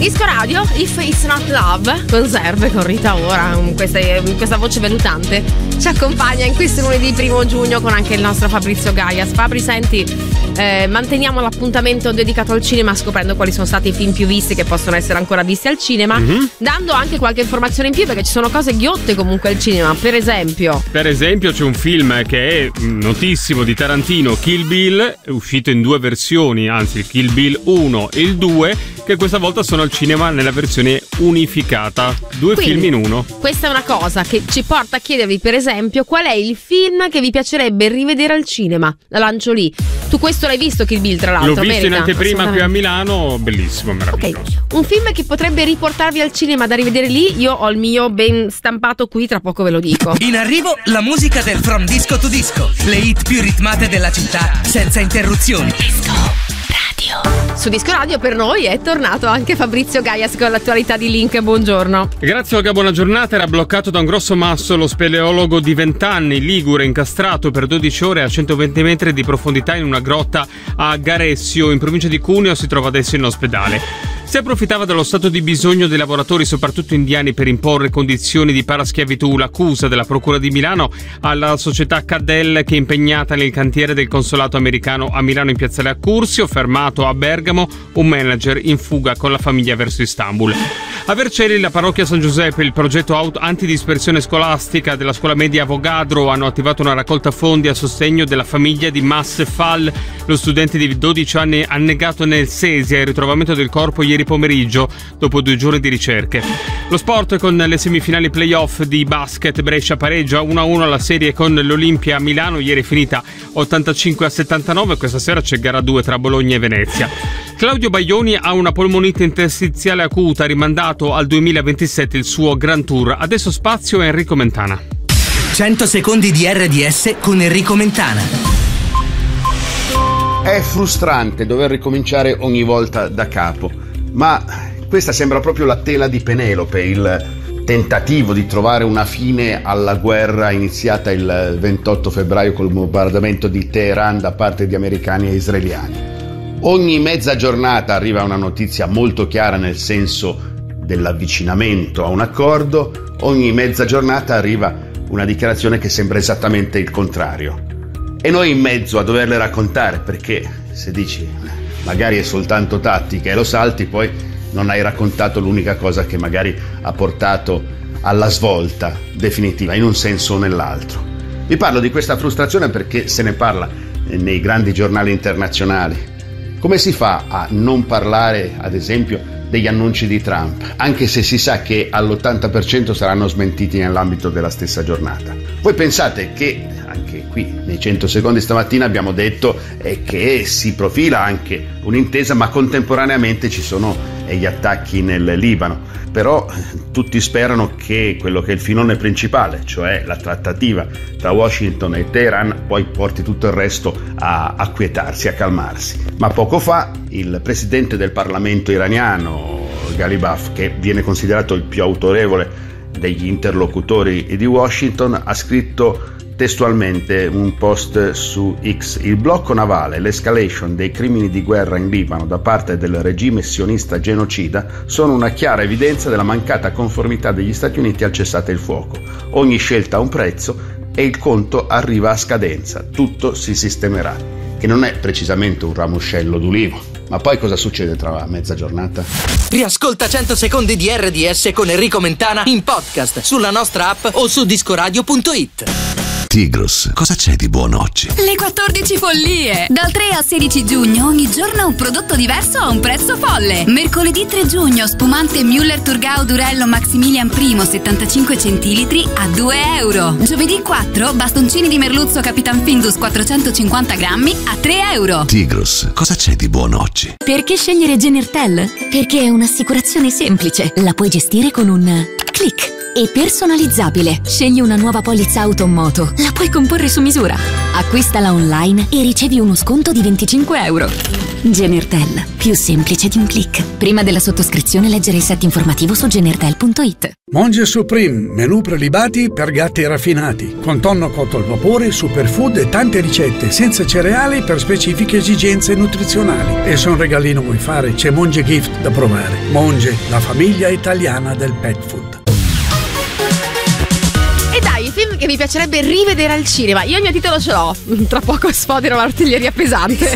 Disco Radio, If It's Not Love, conserve con Rita Ora, questa voce velutante, ci accompagna in questo lunedì 1 giugno con anche il nostro Fabrizio Gaias. Fabri, senti, manteniamo l'appuntamento dedicato al cinema scoprendo quali sono stati i film più visti che possono essere ancora visti al cinema, dando anche qualche informazione in più perché ci sono cose ghiotte comunque al cinema. Per esempio c'è un film che è notissimo di Tarantino, Kill Bill, è uscito in 2 versioni, anzi il Kill Bill 1 e il 2, che questa volta sono al cinema nella versione unificata, 2 film in uno. Questa è una cosa che ci porta a chiedervi, per esempio, qual è il film che vi piacerebbe rivedere al cinema. La lancio lì. Tu questo l'hai visto, Kill Bill, tra l'altro? L'ho visto in anteprima qui a Milano, bellissimo, meraviglioso. Okay. Un film che potrebbe riportarvi al cinema da rivedere lì, io ho il mio ben stampato qui, tra poco ve lo dico. In arrivo la musica del From Disco to Disco, le hit più ritmate della città, senza interruzioni. Disco Radio. Su Disco Radio per noi è tornato anche Fabrizio Gaias con l'attualità di Link. Buongiorno. Grazie Olga, buona giornata. Era bloccato da un grosso masso lo speleologo di 20 anni, ligure, incastrato per 12 ore a 120 metri di profondità in una grotta a Garessio, in provincia di Cuneo. Si trova adesso in ospedale. Si approfittava dello stato di bisogno dei lavoratori, soprattutto indiani, per imporre condizioni di paraschiavitù. L'accusa della Procura di Milano alla società Cadel, che è impegnata nel cantiere del consolato americano a Milano in piazzale Accursio, fermato a Bergamo un manager in fuga con la famiglia verso Istanbul. A Vercelli, la parrocchia San Giuseppe e il progetto antidispersione scolastica della scuola media Avogadro hanno attivato una raccolta fondi a sostegno della famiglia di Mass Fall. Lo studente di 12 anni annegato nel Sesia, il ritrovamento del corpo ieri pomeriggio dopo 2 giorni di ricerche. Lo sport con le semifinali playoff di basket. Brescia pareggia 1-1 alla serie con l'Olimpia Milano, ieri finita 85-79. Questa sera c'è gara 2 tra Bologna e Venezia. Claudio Baglioni ha una polmonite interstiziale acuta, rimandato al 2027 il suo Grand Tour. Adesso spazio a Enrico Mentana. 100 secondi di RDS con Enrico Mentana. È frustrante dover ricominciare ogni volta da capo, ma questa sembra proprio la tela di Penelope, il tentativo di trovare una fine alla guerra iniziata il 28 febbraio col bombardamento di Teheran da parte di americani e israeliani. Ogni mezza giornata arriva una notizia molto chiara nel senso dell'avvicinamento a un accordo, ogni mezza giornata arriva una dichiarazione che sembra esattamente il contrario. E noi in mezzo a doverle raccontare, perché se dici magari è soltanto tattica e lo salti, poi non hai raccontato l'unica cosa che magari ha portato alla svolta definitiva in un senso o nell'altro. Vi parlo di questa frustrazione perché se ne parla nei grandi giornali internazionali. Come si fa a non parlare, ad esempio, degli annunci di Trump, anche se si sa che all'80% saranno smentiti nell'ambito della stessa giornata? Voi pensate che, anche qui nei 100 secondi stamattina abbiamo detto che si profila anche un'intesa, ma contemporaneamente ci sono gli attacchi nel Libano. Però tutti sperano che quello che è il filone principale, cioè la trattativa tra Washington e Teheran, poi porti tutto il resto a acquietarsi, a calmarsi. Ma poco fa il presidente del Parlamento iraniano, Ghalibaf, che viene considerato il più autorevole degli interlocutori di Washington, ha scritto testualmente un post su X: il blocco navale e l'escalation dei crimini di guerra in Libano da parte del regime sionista genocida sono una chiara evidenza della mancata conformità degli Stati Uniti al cessate il fuoco. Ogni scelta ha un prezzo e il conto arriva a scadenza, tutto si sistemerà. Che non è precisamente un ramoscello d'ulivo. Ma poi cosa succede tra mezza giornata? Riascolta 100 secondi di RDS con Enrico Mentana in podcast sulla nostra app o su discoradio.it. Tigros, cosa c'è di buono oggi? Le 14 follie! Dal 3 al 16 giugno ogni giorno un prodotto diverso a un prezzo folle. Mercoledì 3 giugno spumante Müller Thurgau Durello Maximilian Primo 75 centilitri a €2. Giovedì 4 bastoncini di merluzzo Capitan Findus 450 grammi a €3. Tigros, cosa c'è di buono oggi? Perché scegliere Genertel? Perché è un'assicurazione semplice. La puoi gestire con un click. e personalizzabile. Scegli una nuova polizza auto o moto, la puoi comporre su misura. Acquistala online e ricevi uno sconto di 25 euro. Genertel, più semplice di un click. Prima della sottoscrizione leggere il set informativo su genertel.it. Monge Supreme, menù prelibati per gatti raffinati, con tonno cotto al vapore, superfood e tante ricette senza cereali per specifiche esigenze nutrizionali. E se un regalino vuoi fare, c'è Monge Gift da provare. Monge, la famiglia italiana del pet food. E dai, film che mi piacerebbe rivedere al cinema. Io il mio titolo ce l'ho. Tra poco sfodero l'artiglieria pesante.